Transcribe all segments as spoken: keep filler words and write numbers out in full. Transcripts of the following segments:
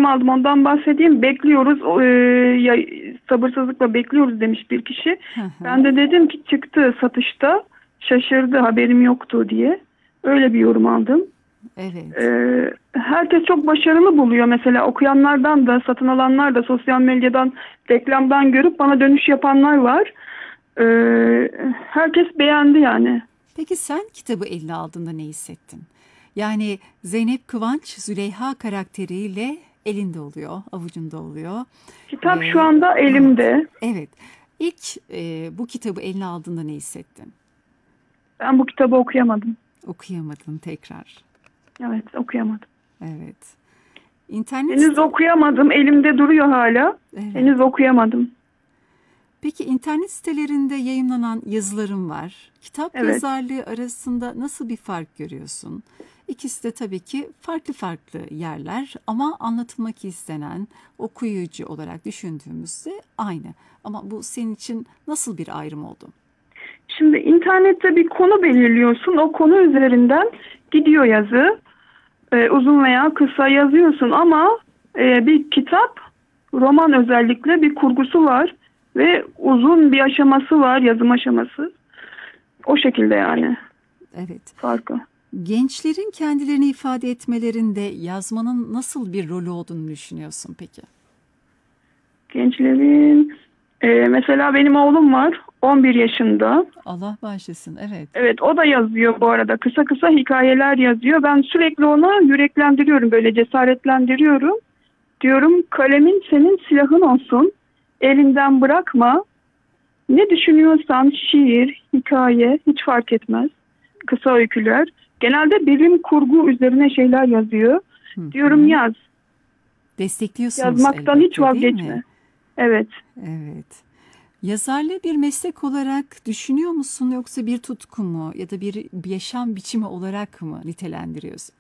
aldım, ondan bahsedeyim. Bekliyoruz, e, ya, sabırsızlıkla bekliyoruz demiş bir kişi. Hı Ben hı. de dedim ki çıktı satışta, şaşırdı, haberim yoktu diye. Öyle bir yorum aldım. Evet. Ee, herkes çok başarılı buluyor. Mesela okuyanlardan da, satın alanlar da, sosyal medyadan, reklamdan görüp bana dönüş yapanlar var. Ee, herkes beğendi yani. Peki sen kitabı eline aldığında ne hissettin? Yani Zeynep Kıvanç Züleyha karakteriyle elinde oluyor, avucunda oluyor Kitap şu ve anda evet, elimde. evet. İlk e, bu kitabı eline aldığında ne hissettin? Ben bu kitabı okuyamadım. Okuyamadın tekrar. Evet, okuyamadım. Evet. İnternet Henüz site, okuyamadım. Elimde duruyor hala. evet. Henüz okuyamadım. Peki internet sitelerinde yayımlanan yazılarım var. Kitap Evet. yazarlığı arasında nasıl bir fark görüyorsun? İkisi de tabii ki farklı farklı yerler ama anlatılmak istenen okuyucu olarak düşündüğümüzde aynı. Ama bu senin için nasıl bir ayrım oldu? Şimdi internette bir konu belirliyorsun. O konu üzerinden gidiyor yazı. Ee, uzun veya kısa yazıyorsun ama e, bir kitap, roman özellikle bir kurgusu var ve uzun bir aşaması var, yazım aşaması. O şekilde yani Evet. farkı. Gençlerin kendilerini ifade etmelerinde yazmanın nasıl bir rolü olduğunu düşünüyorsun peki? Gençlerin e, mesela benim oğlum var, on bir yaşında. Allah bağışlasın. Evet. Evet, o da yazıyor bu arada. Kısa kısa hikayeler yazıyor. Ben sürekli ona yüreklendiriyorum, böyle cesaretlendiriyorum. Diyorum kalemin senin silahın olsun. Elinden bırakma. Ne düşünüyorsan şiir, hikaye hiç fark etmez. Kısa öyküler. Genelde bilim kurgu üzerine şeyler yazıyor. Hı Diyorum hı. yaz. Destekliyorsunuz Yazmaktan hiç elbette, değil mi? vazgeçme. Evet. Evet. Yazarlığı bir meslek olarak düşünüyor musun yoksa bir tutku mu ya da bir bir yaşam biçimi olarak mı nitelendiriyorsun?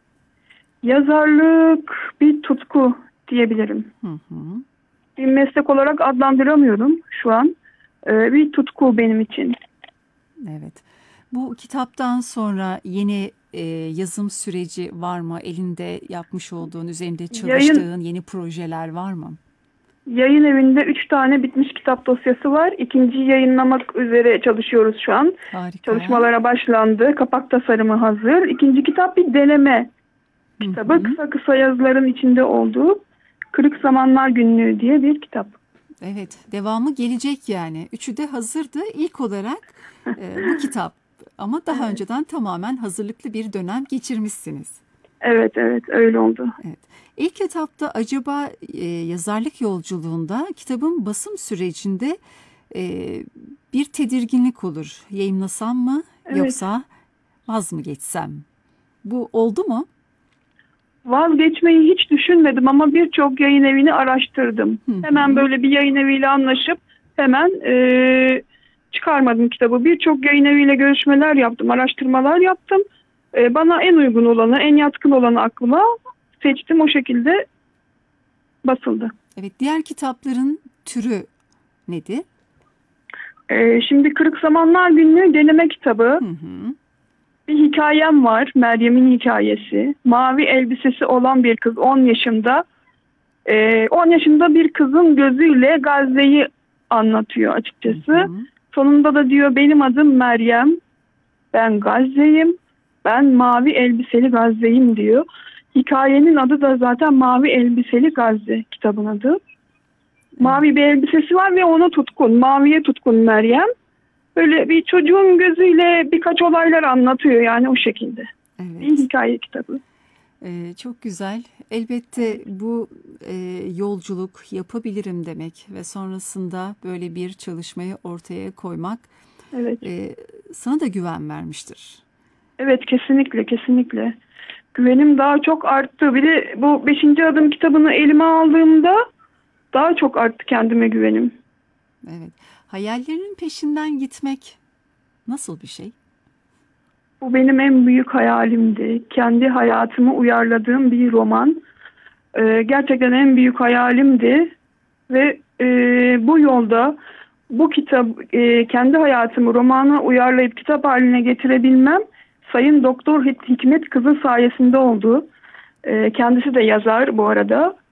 Yazarlık bir tutku diyebilirim. Hı hı. Bir meslek olarak adlandıramıyorum şu an. Ee, bir tutku benim için. Evet. Bu kitaptan sonra yeni e, yazım süreci var mı? Elinde yapmış olduğun, üzerinde Yayın çalıştığın yeni projeler var mı? Yayın evinde üç tane bitmiş kitap dosyası var. İkinciyi yayınlamak üzere çalışıyoruz şu an. Harika. Çalışmalara başlandı. Kapak tasarımı hazır. İkinci kitap bir deneme Hı kitabı. hı. Kısa kısa yazıların içinde olduğu Kırık Zamanlar Günlüğü diye bir kitap. Evet, devamı gelecek yani. Üçü de hazırdı. İlk olarak e, bu kitap ama daha Evet, önceden tamamen hazırlıklı bir dönem geçirmişsiniz. evet, evet öyle oldu. Evet. İlk etapta acaba e, yazarlık yolculuğunda kitabın basım sürecinde e, bir tedirginlik olur. Yayımlasam mı Evet. yoksa vaz mı geçsem? Bu oldu mu? Vazgeçmeyi hiç düşünmedim ama birçok yayın evini araştırdım. Hı Hemen hı. böyle bir yayın eviyle anlaşıp hemen eee, çıkarmadım kitabı. Birçok yayın eviyle görüşmeler yaptım, araştırmalar yaptım. Eee, bana en uygun olanı, en yatkın olanı aklıma seçtim. O şekilde basıldı. Evet, diğer kitapların türü nedir? Eee, şimdi Kırık Zamanlar Günlüğü deneme kitabı. Hı hı. Bir hikayem var, Meryem'in hikayesi. Mavi elbisesi olan bir kız, on yaşında. Ee, on yaşında bir kızın gözüyle Gazze'yi anlatıyor Hı açıkçası. hı. Sonunda da diyor benim adım Meryem, ben Gazze'yim, ben mavi elbiseli Gazze'yim diyor. Hikayenin adı da zaten Mavi Elbiseli Gazze, kitabın adı. Evet, Mavi bir elbisesi var ve ona tutkun, maviye tutkun Meryem. Böyle bir çocuğun gözüyle birkaç olaylar anlatıyor yani o şekilde. Bir evet. hikaye kitabı. Ee, çok güzel. Elbette Evet, bu e, yolculuk yapabilirim demek ve sonrasında böyle bir çalışmayı ortaya koymak evet. e, sana da güven vermiştir. Evet, kesinlikle kesinlikle. Güvenim daha çok arttı. Bir de bu beşinci adım kitabını elime aldığımda daha çok arttı kendime güvenim. Evet. Hayallerinin peşinden gitmek nasıl bir şey? Bu benim en büyük hayalimdi. Kendi hayatımı uyarladığım bir roman. Ee, gerçekten en büyük hayalimdi. Ve e, bu yolda bu kitap e, kendi hayatımı romana uyarlayıp kitap haline getirebilmem Sayın Doktor Hik- Hikmet Kızıl sayesinde oldu. E, kendisi de yazar bu arada.